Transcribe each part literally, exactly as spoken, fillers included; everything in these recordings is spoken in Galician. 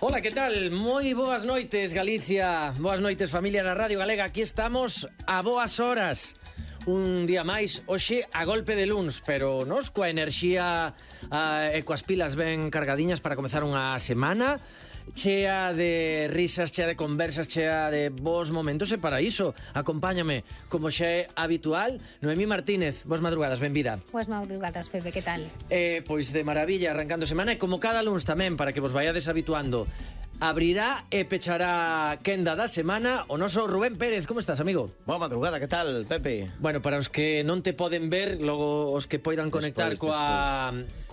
Ola, que tal? Moi boas noites, Galicia. Boas noites, familia da Radio Galega. Aquí estamos a boas horas. Un día máis, hoxe a golpe de luns, pero nos coa enerxía uh, e coas pilas ben cargadiñas para comezar unha semana chea de risas, chea de conversas, chea de bons momentos, e para iso acompáñame, como xa é habitual, Noemí Martínez. Boas madrugadas, benvida. Boas madrugadas, Pepe, que tal? Eh, pois de maravilla, arrancando semana, e como cada luns tamén, para que vos vayades habituando, abrirá e pechará quenda da semana o noso Rubén Pérez. Como estás, amigo? Boa madrugada, que tal, Pepe? Bueno, para os que non te poden ver, logo os que poidan conectar Despois, coa,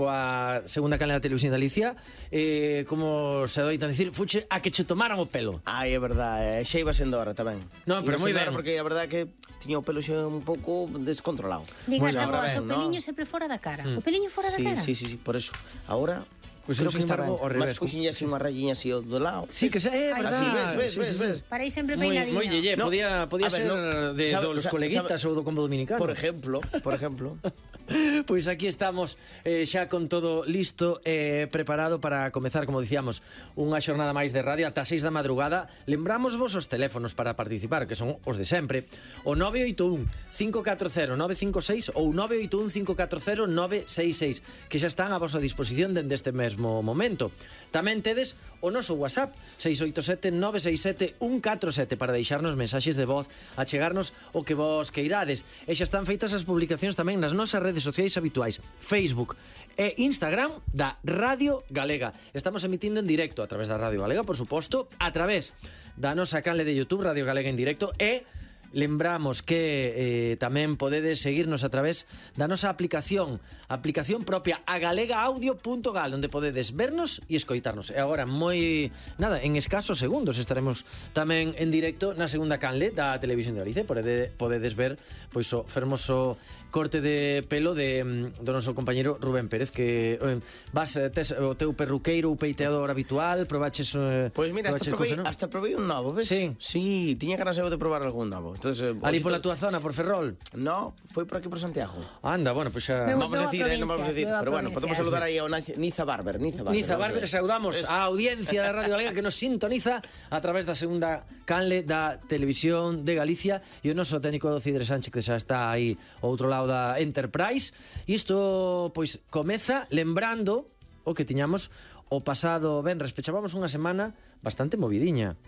coa segunda canle da Televisión de Galicia, eh, como se doita dicir, fuche a que che tomaran o pelo. Ai, é verdade, xa iba sendo hora tamén. No, pero Iba moi sendo ben. hora porque a verdade que tiña o pelo xa un pouco descontrolado. Digas Bueno, a ahora vos, ben, o ¿no? peliño sempre fora da cara. O peliño fora da Sí, cara. sí, sí, sí, por eso. Ahora Pois creo eu, sin que está embargo, ben. ao revés. Mas puxinlle así unha rayiña así do lado. Sí, que xa é, Ai, verdad. sí, ves, ves, Sí, sí, ves, sí. ves. Para aí sempre Moi, peinadiño. moi yeye, No, podía, podía a ver, ser no, de sabe- dos sabe- coleguitas sabe- ou do combo dominicano. Por ejemplo, por ejemplo. Pois aquí estamos eh, xa con todo listo e eh, preparado para comezar, como dicíamos, unha xornada máis de radio ata seis da madrugada. Lembramos vos os teléfonos para participar, que son os de sempre: o nove oito un, cinco catro cero, nove cinco seis ou nove oito un, cinco catro cero, nove seis seis, que xa están a vosa disposición dende este mesmo momento. Tamén tedes o noso WhatsApp seis oito sete, nove seis sete, un catro sete para deixarnos mensaxes de voz, a chegarnos o que vos queirades. E xa están feitas as publicacións tamén nas nosas redes sociais habituais, Facebook e Instagram da Radio Galega. Estamos emitindo en directo a través da Radio Galega, por suposto, a través da nosa canle de YouTube Radio Galega en directo, e lembramos que eh, tamén podedes seguirnos a través da nosa aplicación, aplicación propia, a galega audio punto gal, onde podedes vernos e escoitarnos. E agora, moi nada, en escasos segundos estaremos tamén en directo na segunda canle da Televisión de Galicia. Podede, podedes ver pois o fermoso corte de pelo de, do noso compañeiro Rubén Pérez, que eh, vas, tes o teu perruqueiro ou peiteador habitual, probaches eh, Pois mira, hasta probaches probei, cousa, non? hasta probei un novo, ves? Sí. Sí, tiña ganas eu de probar algún novo. Entonces, eh, Ali hoxe pola to- túa zona, por Ferrol. No, foi por aquí por Santiago. Anda, bueno, pois xa... Meu- Vamos a Veo a decir, eh, non vamos a provincias, decir, veo a pero bueno, podemos provincias. saludar aí a Niza Barber, Niza Barber. Niza vamos a Barber, ver. saudamos Es- a audiencia da Radio Galega que nos sintoniza a través da segunda canle da Televisión de Galicia, e o noso técnico Cidre Sánchez, que xa está aí ao outro lado da Enterprise. E isto, pois, comeza lembrando o que tiñamos o pasado venres. Pechábamos unha semana bastante movidiña.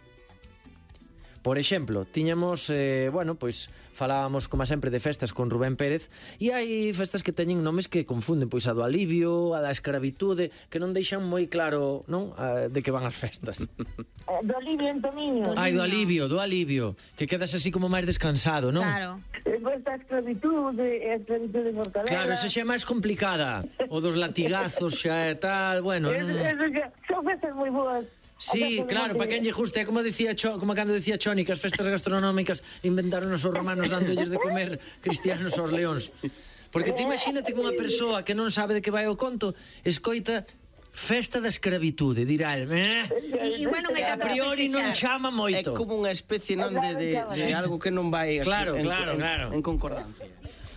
Por exemplo, tiñamos, eh, bueno, pois falábamos como sempre de festas con Rubén Pérez, e hai festas que teñen nomes que confunden, pois a do alivio, a da escravitude, que non deixan moi claro, non, a, de que van as festas. Do alivio en Tomiño. Ai, do alivio, do alivio, que quedas así como máis descansado, non? Claro. Despois da esclavitude, a esclavitude de Fortaleza. Claro, esa xa é máis complicada. O dos latigazos xa é tal, bueno. Es, non- es, es, son festas moi boas. Sí, claro, para quen lle guste, é como decía Cho, como cando decía Choni, que as festas gastronómicas inventaron os romanos dándolles de comer cristianos aos leóns. Porque te imagínate que unha persoa que non sabe de que vai o conto escoita festa da escravitude, dirá el, eh? I, igual non hai A tanto priori non festexar. chama É moito. como unha especie non de, de, de Sí. algo que non vai aquí Claro, en, claro, en, claro. en concordancia.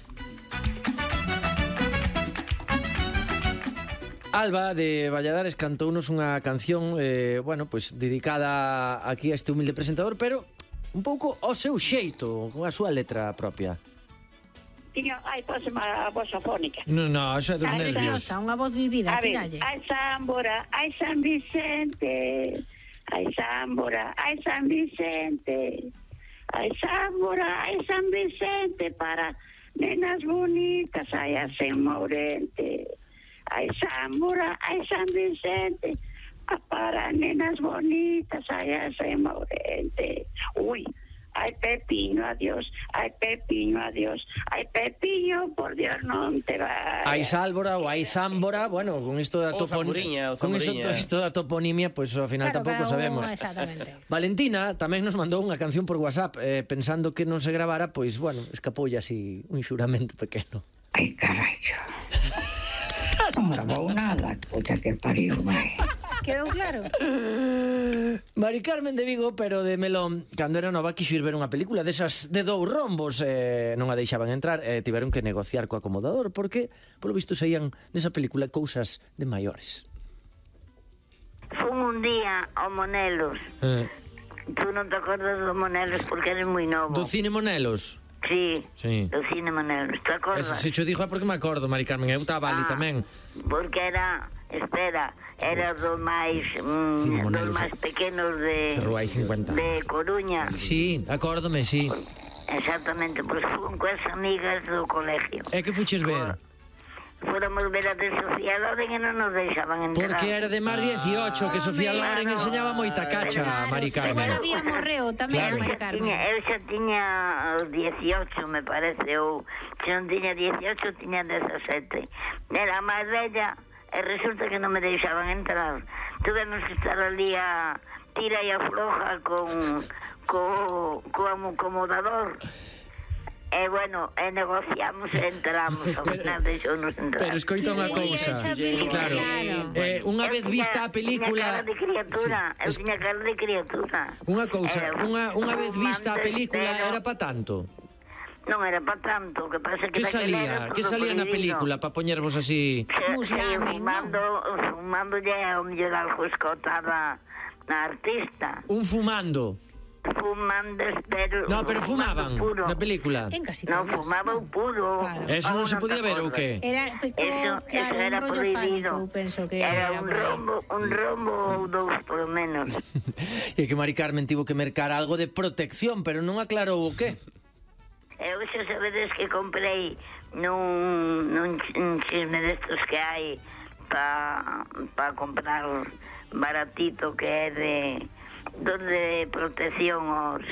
Alba de Valladares cantounos unha canción, eh, bueno, pues dedicada aquí a este humilde presentador, pero un pouco ao seu xeito, con a súa letra propia. Tiño, ai, póseme a voz afónica. No, no, eso é dos Ai, nervios. Nerviosa, unha voz vivida, A ver, tiralle. ai Sambora, ai San Vicente, ai Sambora, ai San Vicente, ai Sambora, ai San Vicente, para nenas bonitas, ai a Sen Mourente, ai Sambora, ai San Vicente, a para nenas bonitas, ai a Sen Mourente. Ui, ai Pepiño, adiós, ai Pepiño, adiós, ai Pepiño, por Dios non te vai. Hai Sálvora ou hai Zámbora, bueno, con isto da O toponimia, Zamburiña, o con isto, Zamburiña. isto da toponimia, pois pues, ao final Claro, tampouco cada sabemos. un, exactamente. Valentina tamén nos mandou unha canción por WhatsApp, eh, pensando que non se gravara, pois, bueno, escapoulle así un xuramento pequeno. Ai, carallo. Non grabou nada, puta que pariu, vai. Quedou claro? Mari Carmen de Vigo, pero de Melón, cando era nova quixo ir ver unha película desas de dous rombos, eh, non a deixaban entrar, e eh, tiveron que negociar co acomodador porque, polo visto, saían nesa película cousas de maiores. fun un día ao Monelos. Eh, Tú non te acordas do Monelos porque eres moi novo. do cine Monelos. Sí, Sí. do cine Monelos. Te acordas? Ese se cho dixo é porque me acordo, Mari Carmen, eu estaba ali Ah, tamén. Porque era, espera, era dos máis mm, Cine dos Monelos, máis pequenos de Ferruai cincuenta. de Coruña. Sí, acórdome, sí. Exactamente, pois pues, fun coas amigas do colegio. É que fuches ver? Fóramos ver a de Sofía Loren e non nos deixaban entrar. Porque era de máis dieciocho, que Sofía Home, Loren claro. enseñaba moita cacha, Mari Carmen. Igual había morreo tamén, Claro. Mari Eu xa Carmen. tiña, eu xa tiña os dieciocho, me parece, ou se non tiña dieciocho, tiña dezasete. Era a máis bella e resulta que non me deixaban entrar. Tuvemos que estar ali a tira e afloja con co, co acomodador. E bueno, e negociamos e entramos, ao final deixounos entrar. Pero escoita unha Sí, cousa. esa película, Claro. claro. Eh, unha Eu vez tiña- vista a película... Tiña cara de criatura, Sí. eu tiña cara de criatura. Unha cousa, Era unha, unha vez vista a fumante, película pero era pa tanto. Non era pa tanto, que pasa que Que daquela era salía? todo Que salía na prohibido. película pa poñervos así? Muslame, fumando, fumando ya o mellor algo escotaba na artista. Un fumando. Fumando, espero. No, pero fumaban puro. na película. En casi No, todas. fumaba o puro. Claro. Eso non se Ah, te podía ver ou acordas? que? Era, Eso, claro, eso era un rollo prohibido. fálico, penso que era era un por aí. rombo, un rombo ou dous, polo menos. E que Mari Carmen tivo que mercar algo de protección, pero non aclarou o que. Eu xa sabedes que comprei nun, nun, ch- un chisme destos que hai pa, pa comprar baratito que é de dos de protección aos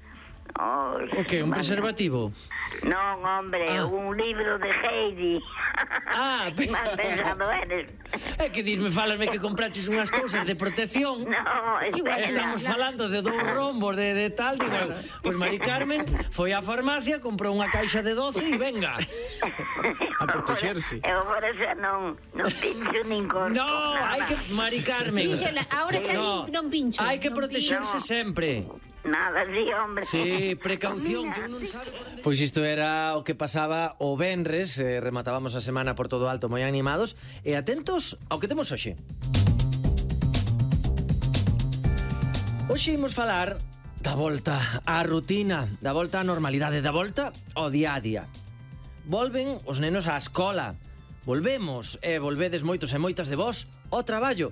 os O que? Un vale. preservativo? Non, hombre, Ah. un libro de Heidi. Ah, pe- Mal pensado eres. É que disme, falasme que compraches unhas cousas de protección. No, Igual espera. Estamos falando de dous rombos de, de tal, digo, pois Mari Carmen foi á farmacia, comprou unha caixa de doce e venga. A protexerse. Eu agora xa non, non pincho nin corto. No, hai que Mari Carmen. Díxela, ahora xa No, nin- non pincho. hai que non protexerse pincho. sempre. Nada, sí, hombre. Sí, precaución, que un non sabe. Pois isto era o que pasaba o venres, eh, rematábamos a semana por todo alto moi animados, e atentos ao que temos hoxe. Hoxe imos falar da volta á rutina, da volta á normalidade, da volta ao día a día. Volven os nenos á escola, volvemos, e volvedes moitos e moitas de vós ao traballo.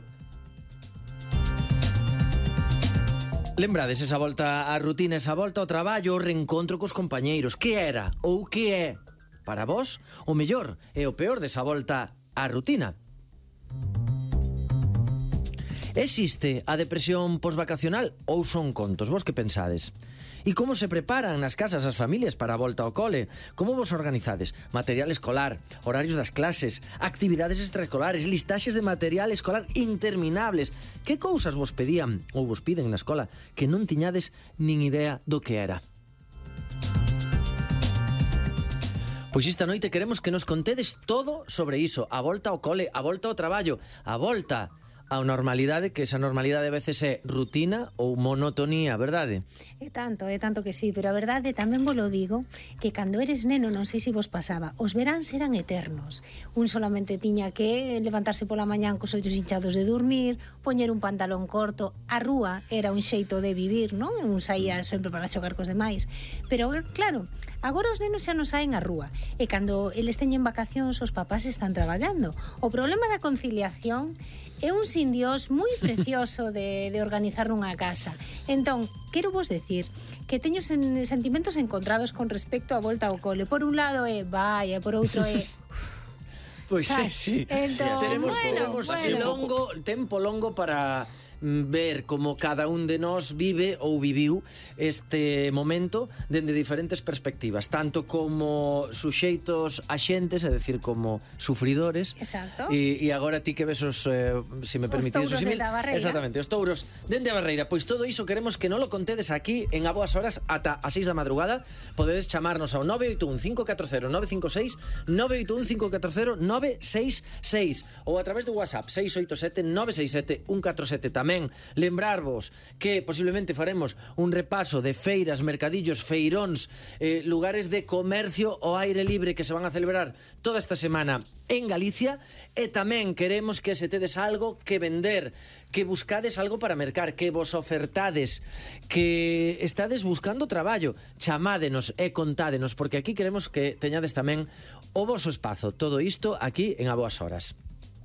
Lembrades esa volta á rutina, esa volta ao traballo, o reencontro cos compañeiros. Que era ou que é para vos o mellor e o peor desa volta á rutina? Existe a depresión posvacacional ou son contos? Vos que pensades? E como se preparan nas casas as familias para a volta ao cole? Como vos organizades? Material escolar, horarios das clases, actividades extraescolares, listaxes de material escolar interminables. Que cousas vos pedían ou vos piden na escola que non tiñades nin idea do que era? Pois esta noite queremos que nos contedes todo sobre iso. A volta ao cole, a volta ao traballo, a volta á normalidade, que esa normalidade a veces é rutina ou monotonía, verdade? É tanto, é tanto que sí, pero a verdade tamén vos lo digo, que cando eres neno, non sei se vos pasaba, os veráns eran eternos. Un solamente tiña que levantarse pola mañán cos ollos hinchados de dormir, poñer un pantalón corto, a rúa era un xeito de vivir, non? Un saía sempre para xogar cos demais. Pero claro, agora os nenos xa non saen á rúa, e cando eles teñen vacacións, os papás están traballando. O problema da conciliación é un sin Dios moi precioso de, de organizar unha casa. Entón, quero vos decir que teño sen, sentimentos encontrados con respecto á volta ao cole. Por un lado é, vai, e por outro é... Pois sí, Sabes? sí. Entón, Teremos, bueno, teremos bueno. longo, tempo longo para mm, ver como cada un de nós vive ou viviu este momento dende diferentes perspectivas, tanto como suxeitos axentes, é dicir, como sufridores. Exacto. E, e agora ti que ves os, eh, se me Os permitides touros o símil, desde a barreira. exactamente, os touros dende a barreira. Pois todo iso queremos que non lo contedes aquí en A Boas Horas ata as seis da madrugada. Podedes chamarnos ao nove oito un cinco catro cero nove cinco seis, nove oito un cinco catro cero nove seis seis ou a través do WhatsApp seis oito sete nove seis sete un catro sete tamén. tamén lembrarvos que posiblemente faremos un repaso de feiras, mercadillos, feiróns, eh, lugares de comercio ao aire libre que se van a celebrar toda esta semana en Galicia, e tamén queremos que se tedes algo que vender, que buscades algo para mercar, que vos ofertades, que estades buscando traballo, chamádenos e contádenos, porque aquí queremos que teñades tamén o voso espazo. Todo isto aquí en A Boas Horas.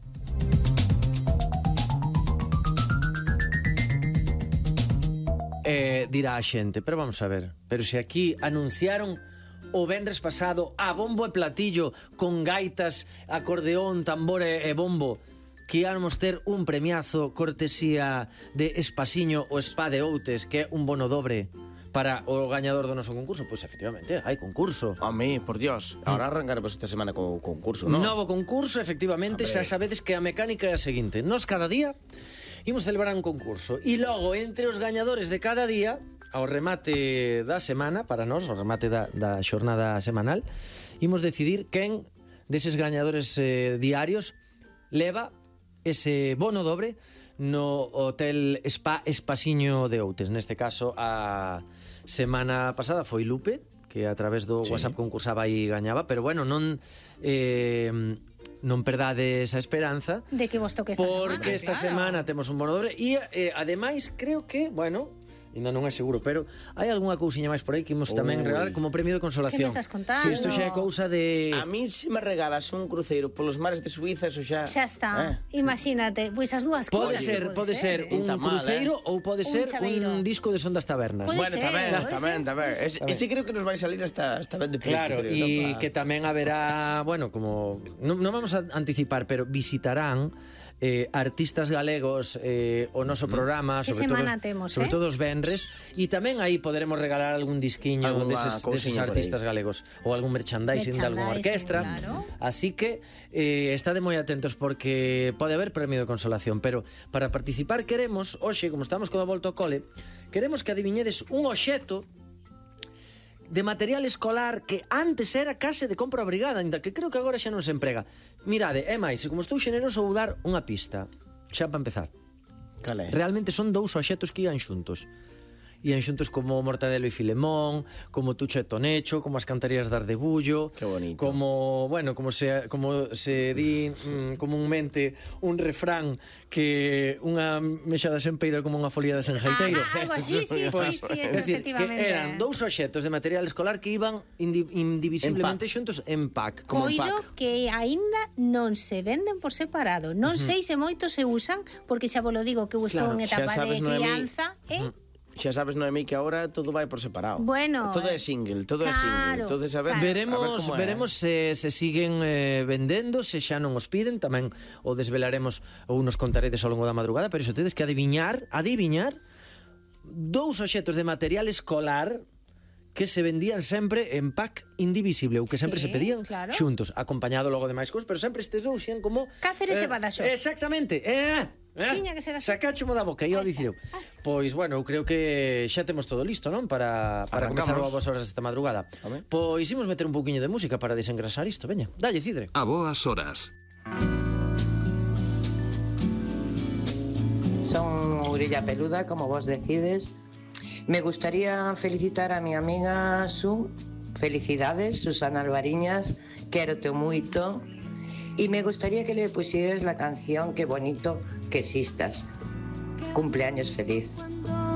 Eh, dirá a xente, pero vamos a ver, pero se aquí anunciaron o vendres pasado a bombo e platillo con gaitas, acordeón, tambor e, e bombo, que íamos ter un premiazo cortesía de Espasiño o Spa de Outes, que é un bono dobre para o gañador do noso concurso. Pois efectivamente, hai concurso. Home, por Dios, ahora arrancaremos esta semana co concurso, non? Novo concurso, efectivamente, xa sabedes que a mecánica é a seguinte: nos cada día imos celebrar un concurso e logo entre os gañadores de cada día, ao remate da semana, para nós, ao remate da, da xornada semanal, imos decidir quen deses gañadores eh, diarios leva ese bono dobre no Hotel Spa Espasiño de Outes. Neste caso, a semana pasada foi Lupe, que a través do sí. WhatsApp concursaba e gañaba, pero bueno, non eh, non perdades a esperanza de que vos toque esta semana. Porque esta claro. semana temos un bono dobre e eh, ademais creo que, bueno, ainda non é seguro, pero hai algunha cousiña máis por aí que imos tamén regalar como premio de consolación. Que me estás contando? Si, isto xa é cousa de... A mí se me regalas un cruceiro polos mares de Suiza, eso xa... Xa está, eh? Imagínate, pois as dúas Pode cousas. ser, pode ser un Está mal, cruceiro eh? ou pode Un ser chaveiro. un disco de Son das Tabernas. Puede Bueno, ser, tamén, puede tamén, ser. tamén. Ese, ese creo que nos vai salir hasta, hasta ben de precio. Claro, creo, e ¿no? que tamén haberá, bueno, como non, non vamos a anticipar, pero visitarán eh, artistas galegos eh, o noso programa, Que sobre todo, semana temos, sobre eh? todo os venres, e tamén aí poderemos regalar algún disquiño Alguna deses, deses cousiña por aí. artistas galegos ou algún merchandising, de algunha Merchandising, orquestra. claro. Así que eh, estade moi atentos porque pode haber premio de consolación, pero para participar queremos, hoxe, como estamos con a volta ao cole, queremos que adiviñedes un obxeto de material escolar que antes era case de compra obrigada, ainda que creo que agora xa non se emprega. Mirade, é máis, e como estou xeneroso vou dar unha pista, xa para empezar. Cal é? Realmente son dous obxetos que ian xuntos. Ian xuntos como Mortadelo e Filemón, como Tucho e Tonecho, como as cantarías de Ardebullo, Qué bonito. como, bueno, como se como se di mm, comúnmente un refrán que unha mexada sen peido como unha folía de senjeiteiro. Ah, algo así, sí, sí, Pois, sí, é eso, dicir, que efectivamente. eran dous obxetos de material escolar que iban indi indivisiblemente xuntos en pack. Como un Coido pack. que aínda non se venden por separado. Non sei se moitos se usan, porque xa vos lo digo que eu estou Claro, en xa etapa sabes, de Noemí. crianza, eh? Xa sabes, Noemí, que agora todo vai por separado. Bueno, todo eh, é single, todo é claro, single. Entonces, a ver, claro. a ver Veremos, como é. veremos se, se siguen eh, vendendo, se xa non os piden, tamén o desvelaremos ou nos contaredes ao longo da madrugada, pero iso tedes que adiviñar, adiviñar dous obxetos de material escolar que se vendían sempre en pack indivisible ou que sempre Sí, se pedían claro. xuntos, acompañado logo de máis cousas, pero sempre estes dous xían como Cáceres e Badaxoz. Exactamente. Eh, eh, Tiña que ser así. Sacáchemo da boca, e eu Aí dicir eu. está. Así. Pois, bueno, eu creo que xa temos todo listo, non? Para, para comenzar Arrancamos. a vos horas desta madrugada. Home. Pois imos meter un poquinho de música para desengrasar isto, veña. Dalle, Cidre. A boas horas. Son Ourella Peluda, como vos decides. Me gustaría felicitar a mi amiga Su. Felicidades, Susana Alvariñas. Quérote moito. Y me gustaría que le pusieras la canción Qué bonito que existas. Cumpleaños feliz.